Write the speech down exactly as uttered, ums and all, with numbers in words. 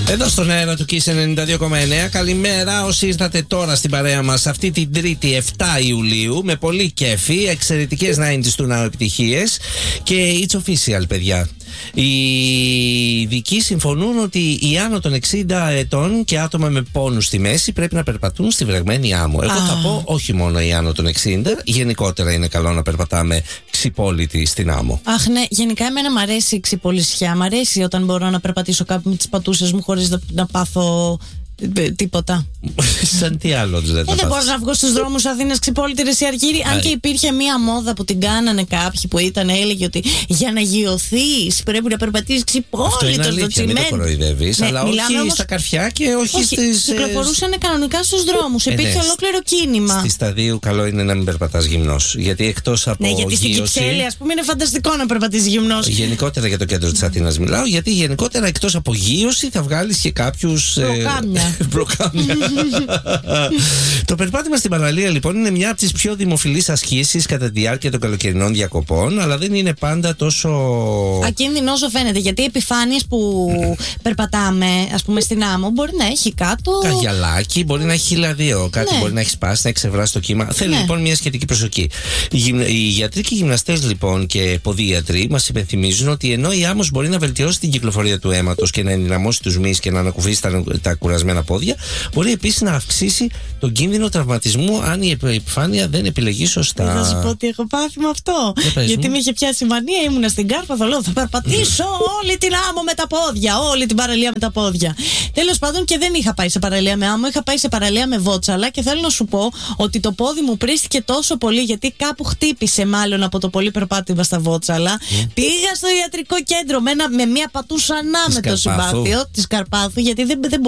Εδώ στον αέρα του Kiss ενενήντα δύο κόμμα εννέα. Καλημέρα όσοι ήρθατε τώρα στην παρέα μας αυτή την Τρίτη επτά Ιουλίου. Με πολύ κέφι, εξαιρετικές ενενήντα του Now επιτυχίες. Και it's official, παιδιά. Οι ειδικοί συμφωνούν ότι οι άνω των εξήντα ετών και άτομα με πόνους στη μέση πρέπει να περπατούν στη βρεγμένη άμμο. Εγώ ah. θα πω όχι μόνο οι άνω των εξήντα, γενικότερα είναι καλό να περπατάμε ξυπόλυτοι στην άμμο. Αχ, ναι, γενικά εμένα μου αρέσει η ξυπολισιά. Μ' αρέσει όταν μπορώ να περπατήσω κάπου με τις πατούσες μου χωρίς να, να πάθω τίποτα. Σαν τι άλλο δεν ε, δεν μπορώ να βγω στους δρόμους Αθήνας ξυπόλυτη ρε Αργύρη. Αν και υπήρχε μία μόδα που την κάνανε κάποιοι που ήταν, έλεγε ότι για να γιωθείς πρέπει να περπατήσεις ξυπόλυτο στο τσιμέντο. Μην το κοροϊδεύεις, ναι, αλλά όχι όμως στα καρφιά και όχι, όχι στις. Κυκλοφορούσαν κανονικά στους δρόμους. Υπήρχε ε, ναι, ολόκληρο κίνημα. Στη Σταδίου καλό είναι να μην περπατάς γυμνός. Γιατί εκτός από. Ναι, γιατί στην Κυψέλη, ας πούμε, είναι φανταστικό να περπατήσεις γυμνός. Γενικότερα για το κέντρο της Αθήνας μιλάω, γιατί γενικότερα εκτός από γύρωση θα βγάλεις και κάποιους. Μπλοκάμια. Το περπάτημα στην παραλία λοιπόν είναι μια από τις πιο δημοφιλείς ασκήσεις κατά τη διάρκεια των καλοκαιρινών διακοπών, αλλά δεν είναι πάντα τόσο ακίνδυνο όσο φαίνεται, γιατί οι επιφάνειες που περπατάμε, ας πούμε στην άμμο, μπορεί να έχει κάτω καγιαλάκι, μπορεί να έχει χιλαδίο, κάτι ναι, μπορεί να έχει σπάσει, να έχει ξεβράσει το κύμα. Θέλει ναι, λοιπόν μια σχετική προσοχή. Οι, γυμ... οι γιατροί και οι γυμναστές λοιπόν και ποδίατροι μας υπενθυμίζουν ότι ενώ η άμμος μπορεί να βελτιώσει την κυκλοφορία του αίματος και να ενδυναμώσει τους μυς και να ανακουφίσει τα, τα κουρασμένα πόδια, μπορεί επίσης να αυξήσει τον κίνδυνο τραυματισμού αν η επιφάνεια δεν επιλεγεί σωστά. Θα σου πω ότι έχω πάθει με αυτό. Γιατί με είχε πιάσει μανία, ήμουνα στην Κάρπαθο, λέω θα περπατήσω όλη την άμμο με τα πόδια, όλη την παραλία με τα πόδια. Τέλος πάντων, και δεν είχα πάει σε παραλία με άμμο, είχα πάει σε παραλία με βότσαλα και θέλω να σου πω ότι το πόδι μου πρίστηκε τόσο πολύ, γιατί κάπου χτύπησε μάλλον από το πολύ περπάτημα στα βότσαλα. Mm. Πήγα στο ιατρικό κέντρο με, ένα, με μια πατούσα ανάμετο συμπάθειο τη Καρπάθου, γιατί δεν, δεν